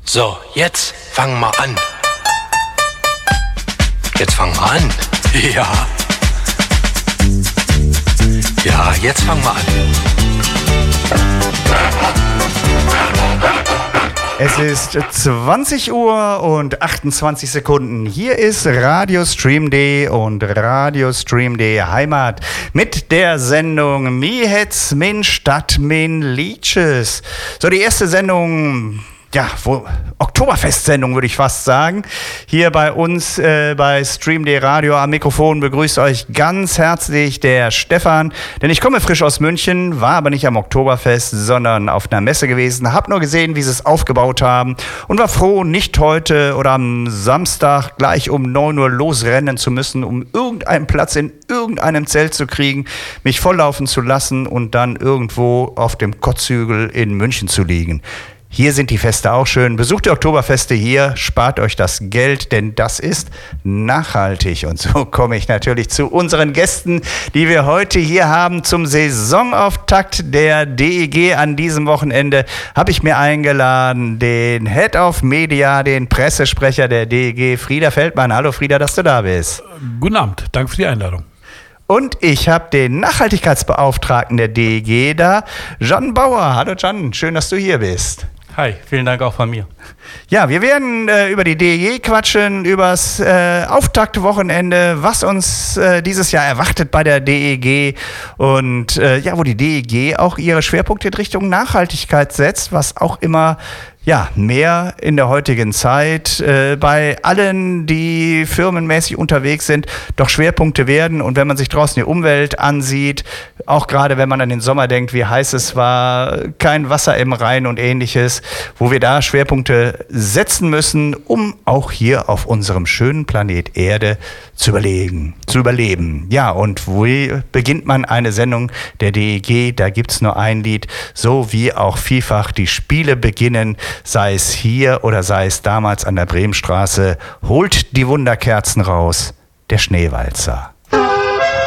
So, jetzt fangen wir an. Jetzt fangen wir an. Ja. Ja, jetzt fangen wir an. Es ist 20 Uhr und 28 Sekunden. Hier ist Radio Stream.de und Radio Stream.de Heimat mit der Sendung Mi het's min Stadt min Liedjes. So, die erste Sendung, Oktoberfest-Sendung würde ich fast sagen. Hier bei uns bei Stream.de Radio am Mikrofon begrüßt euch ganz herzlich der Stefan. Denn ich komme frisch aus München, war aber nicht am Oktoberfest, sondern auf einer Messe gewesen. Hab nur gesehen, wie sie es aufgebaut haben und war froh, nicht heute oder am Samstag gleich um 9 Uhr losrennen zu müssen, um irgendeinen Platz in irgendeinem Zelt zu kriegen, mich volllaufen zu lassen und dann irgendwo auf dem Kotzhügel in München zu liegen. Hier sind die Feste auch schön. Besucht die Oktoberfeste hier, spart euch das Geld, denn das ist nachhaltig. Und so komme ich natürlich zu unseren Gästen, die wir heute hier haben. Zum Saisonauftakt der DEG an diesem Wochenende habe ich mir eingeladen den Head of Media, den Pressesprecher der DEG, Frieder Feldmann. Hallo Frieder, dass du da bist. Guten Abend, danke für die Einladung. Und ich habe den Nachhaltigkeitsbeauftragten der DEG da, Jan Bauer. Hallo Jan, schön, dass du hier bist. Hi, vielen Dank auch von mir. Ja, wir werden über die DEG quatschen, übers Auftaktwochenende, was uns dieses Jahr erwartet bei der DEG und wo die DEG auch ihre Schwerpunkte in Richtung Nachhaltigkeit setzt, was auch immer mehr in der heutigen Zeit bei allen, die firmenmäßig unterwegs sind, doch Schwerpunkte werden. Und wenn man sich draußen die Umwelt ansieht, auch gerade wenn man an den Sommer denkt, wie heiß es war, kein Wasser im Rhein und ähnliches, wo wir da Schwerpunkte setzen müssen, um auch hier auf unserem schönen Planet Erde zu überleben. Ja, und wie beginnt man eine Sendung der DEG? Da gibt's nur ein Lied, so wie auch vielfach die Spiele beginnen, sei es hier oder sei es damals an der Bremenstraße. Holt die Wunderkerzen raus, der Schneewalzer.